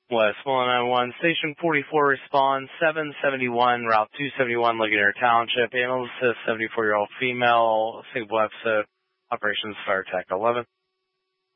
West 191, Station 44, respond 771, Route 271, Ligonier Township, ambulance assist 74-year-old female, Singapore episode, Operations Fire Tech 11.